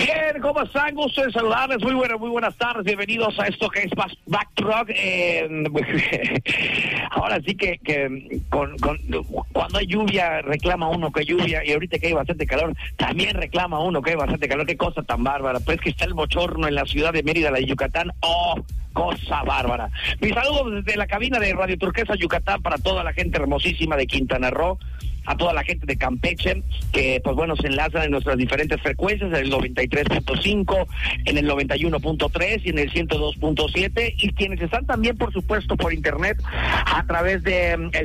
Bien, ¿cómo están? Gusto en saludarles. Muy buenas tardes. Bienvenidos a esto que es Back to Rock. Ahora sí que cuando hay lluvia reclama uno que hay lluvia, y ahorita que hay bastante calor también reclama uno que hay bastante calor. Qué cosa tan bárbara. Pues que está el bochorno en la ciudad de Mérida, la de Yucatán. ¡Oh! Cosa bárbara. Mis saludos desde la cabina de Radio Turquesa Yucatán para toda la gente hermosísima de Quintana Roo, a toda la gente de Campeche, que pues bueno, se enlazan en nuestras diferentes frecuencias, en el 93.5, en el 91.3 y en el 102.7, y quienes están también, por supuesto, por internet, a través de el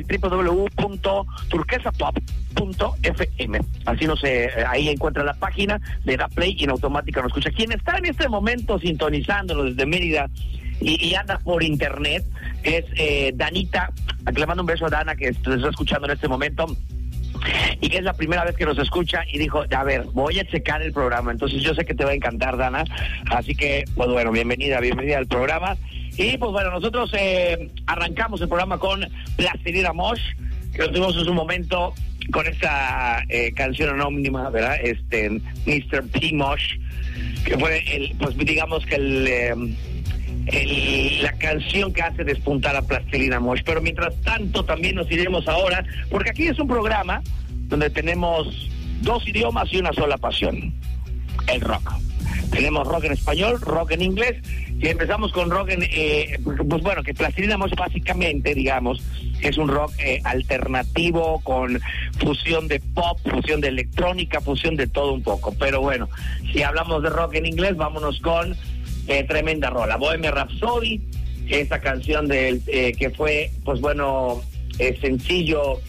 www.turquesapop.fm. Así ahí encuentra la página, le da play y en automática nos escucha. Quien está en este momento sintonizándonos desde Mérida y anda por internet es Danita. Le mando un beso a Dana, que nos está escuchando en este momento y que es la primera vez que nos escucha, y dijo, a ver, voy a checar el programa. Entonces yo sé que te va a encantar, Dana, así que pues bueno, bienvenida al programa. Y pues bueno, nosotros arrancamos el programa con Plastilina Mosh, que lo tuvimos en su momento con esta canción anónima, ¿verdad? Mr. P. Mosh, que fue la canción que hace despuntar a Plastilina Mosh. Pero mientras tanto también nos iremos ahora, porque aquí es un programa donde tenemos dos idiomas y una sola pasión: el rock. Tenemos rock en español, rock en inglés, y empezamos con rock pues bueno, que Plastilina Mosh básicamente, digamos, es un rock alternativo con fusión de pop, fusión de electrónica, fusión de todo un poco. Pero bueno, si hablamos de rock en inglés, vámonos con tremenda rola, Bohemian Rhapsody, esa canción que fue, pues bueno, sencillo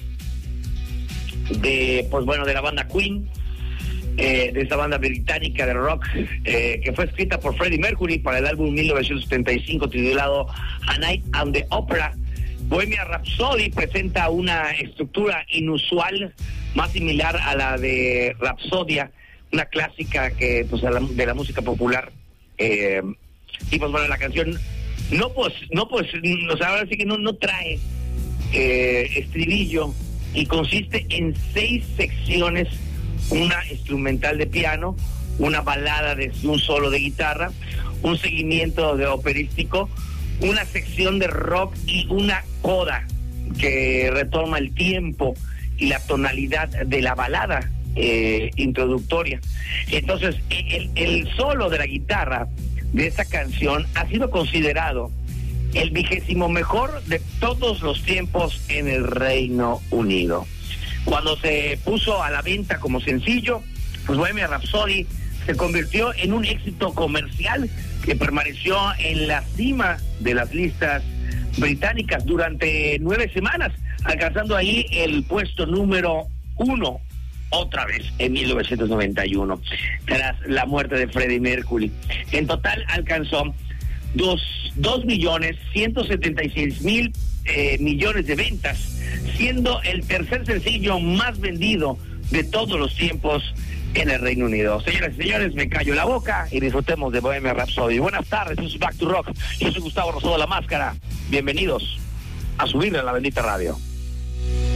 de la banda Queen, de esa banda británica de rock, que fue escrita por Freddie Mercury para el álbum 1975 titulado A Night at the Opera. Bohemian Rhapsody presenta una estructura inusual, más similar a la de Rapsodia, una clásica que pues de la música popular. Y pues bueno, la canción o sea, ahora sí que no trae estribillo, y consiste en 6 secciones: una instrumental de piano, una balada de un solo de guitarra, un seguimiento de operístico, una sección de rock y una coda que retoma el tiempo y la tonalidad de la balada introductoria. Entonces el solo de la guitarra de esta canción ha sido considerado el 20º mejor de todos los tiempos en el Reino Unido. Cuando se puso a la venta como sencillo, pues Bohemian Rhapsody se convirtió en un éxito comercial que permaneció en la cima de las listas británicas durante 9 semanas, alcanzando ahí el puesto número 1 otra vez en 1991, tras la muerte de Freddie Mercury. En total alcanzó 2.176.000 millones de ventas, siendo el tercer sencillo más vendido de todos los tiempos en el Reino Unido. Señoras y señores, me callo la boca y disfrutemos de Bohemian Rhapsody. Buenas tardes, eso es Back to Rock. Yo soy Gustavo Rosado La Máscara. Bienvenidos a subir a la bendita radio.